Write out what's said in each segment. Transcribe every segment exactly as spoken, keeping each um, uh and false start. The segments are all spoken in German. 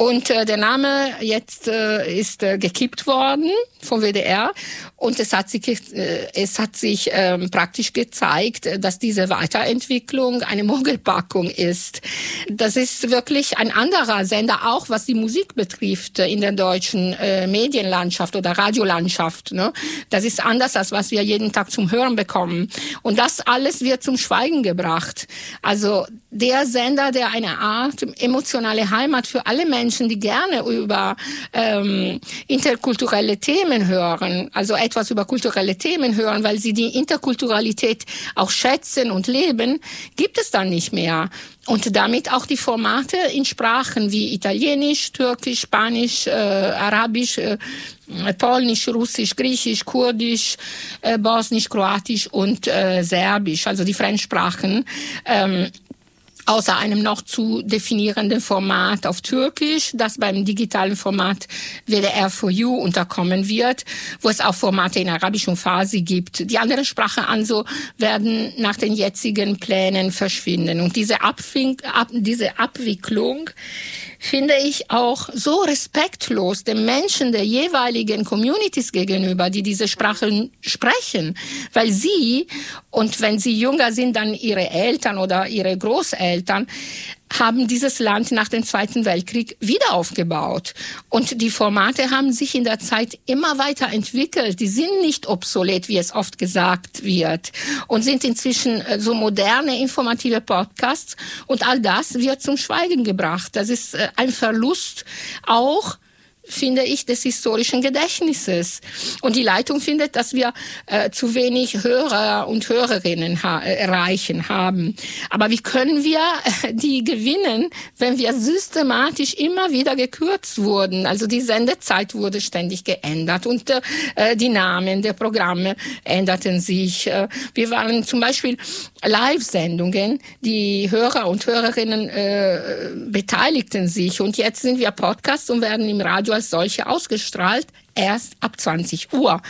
Und äh, der Name jetzt äh, ist äh, gekippt worden vom W D R und es hat sich, äh, es hat sich ähm, praktisch gezeigt, dass diese Weiterentwicklung eine Mogelpackung ist. Das ist wirklich ein anderer Sender, auch was die Musik betrifft in der deutschen äh, Medienlandschaft oder Radiolandschaft. Ne? Das ist anders, als was wir jeden Tag zum Hören bekommen. Und das alles wird zum Schweigen gebracht. Also der Sender, der eine Art emotionale Heimat für alle Menschen, die gerne über ähm, interkulturelle Themen hören, also etwas über kulturelle Themen hören, weil sie die Interkulturalität auch schätzen und leben, gibt es dann nicht mehr. Und damit auch die Formate in Sprachen wie Italienisch, Türkisch, Spanisch, äh, Arabisch, äh, Polnisch, Russisch, Griechisch, Kurdisch, äh, Bosnisch, Kroatisch und äh, Serbisch, also die Fremdsprachen, ähm, außer einem noch zu definierenden Format auf Türkisch, das beim digitalen Format W D R for You unterkommen wird, wo es auch Formate in Arabisch und Farsi gibt. Die anderen Sprachen also werden nach den jetzigen Plänen verschwinden. Und diese, Abwink- ab- diese Abwicklung finde ich auch so respektlos den Menschen der jeweiligen Communities gegenüber, die diese Sprachen sprechen, weil sie, und wenn sie jünger sind, dann ihre Eltern oder ihre Großeltern, haben dieses Land nach dem Zweiten Weltkrieg wieder aufgebaut. Und die Formate haben sich in der Zeit immer weiterentwickelt. Die sind nicht obsolet, wie es oft gesagt wird, und sind inzwischen so moderne, informative Podcasts. Und all das wird zum Schweigen gebracht. Das ist ein Verlust auch, finde ich, des historischen Gedächtnisses. Und die Leitung findet, dass wir äh, zu wenig Hörer und Hörerinnen ha- erreichen haben. Aber wie können wir äh, die gewinnen, wenn wir systematisch immer wieder gekürzt wurden? Also die Sendezeit wurde ständig geändert und äh, die Namen der Programme änderten sich. Äh, wir waren zum Beispiel Live-Sendungen, die Hörer und Hörerinnen äh, beteiligten sich. Und jetzt sind wir Podcasts und werden im Radio als solche ausgestrahlt, erst ab zwanzig Uhr.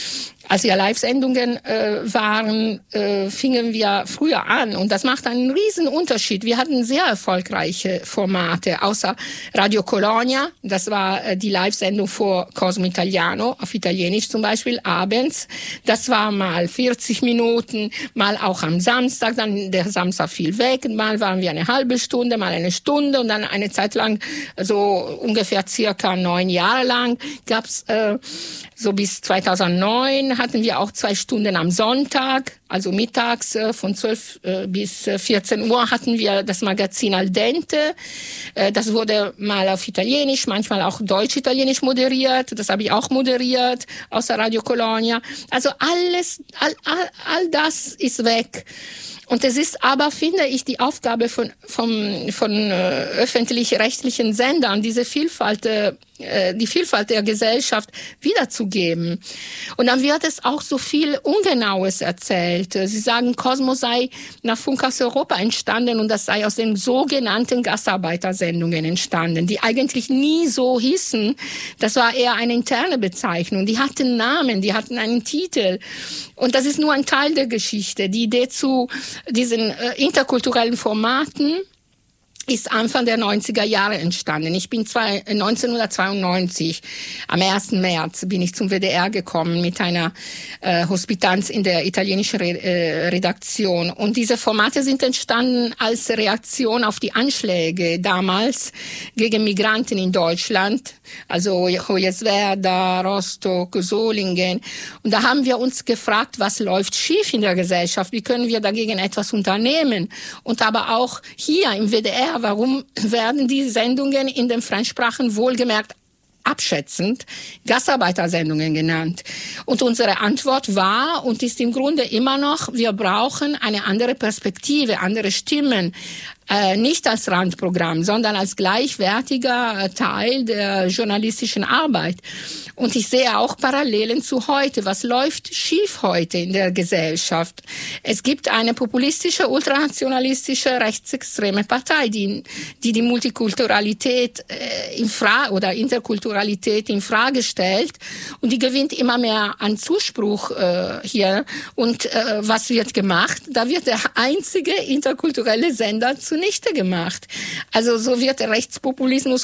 Als wir Live-Sendungen äh, waren, äh, fingen wir früher an. Und das macht einen riesen Unterschied. Wir hatten sehr erfolgreiche Formate, außer Radio Colonia. Das war äh, die Live-Sendung vor Cosmo Italiano, auf Italienisch zum Beispiel, abends. Das war mal vierzig Minuten, mal auch am Samstag. Dann der Samstag fiel weg. Mal waren wir eine halbe Stunde, mal eine Stunde. Und dann eine Zeit lang, so ungefähr circa neun Jahre lang, gab's äh, so bis zweitausendneun hatten wir auch zwei Stunden am Sonntag, also mittags äh, von zwölf äh, bis vierzehn Uhr hatten wir das Magazin Al Dente. Äh, das wurde mal auf Italienisch, manchmal auch Deutsch-Italienisch moderiert. Das habe ich auch moderiert aus der Radio Colonia. Also alles, all, all, all das ist weg. Und es ist aber, finde ich, die Aufgabe von, von, von äh, öffentlich-rechtlichen Sendern, diese Vielfalt, äh, die Vielfalt der Gesellschaft wiederzugeben. Und dann wird es auch so viel Ungenaues erzählt. Sie sagen, Cosmo sei nach Funkhaus Europa entstanden und das sei aus den sogenannten Gastarbeitersendungen entstanden, die eigentlich nie so hießen. Das war eher eine interne Bezeichnung. Die hatten Namen, die hatten einen Titel. Und das ist nur ein Teil der Geschichte. Die Idee zu diesen äh, interkulturellen Formaten ist Anfang der neunziger Jahre entstanden. Ich bin zwei, neunzehnhundertzweiundneunzig, am ersten März, bin ich zum W D R gekommen mit einer äh, Hospitanz in der italienischen Re- äh, Redaktion. Und diese Formate sind entstanden als Reaktion auf die Anschläge damals gegen Migranten in Deutschland, also Hoyerswerda, Rostock, Solingen. Und da haben wir uns gefragt, was läuft schief in der Gesellschaft? Wie können wir dagegen etwas unternehmen? Und aber auch hier im W D R, warum werden die Sendungen in den Fremdsprachen wohlgemerkt abschätzend Gastarbeitersendungen genannt? Und unsere Antwort war und ist im Grunde immer noch, wir brauchen eine andere Perspektive, andere Stimmen, äh, nicht als Randprogramm, sondern als gleichwertiger äh, Teil der journalistischen Arbeit. Und ich sehe auch Parallelen zu heute. Was läuft schief heute in der Gesellschaft? Es gibt eine populistische, ultranationalistische, rechtsextreme Partei, die die, die Multikulturalität äh, in Frage oder Interkulturalität in Frage stellt, und die gewinnt immer mehr an Zuspruch äh, hier. Und äh, was wird gemacht? Da wird der einzige interkulturelle Sender zunichte gemacht. Also so wird der Rechtspopulismus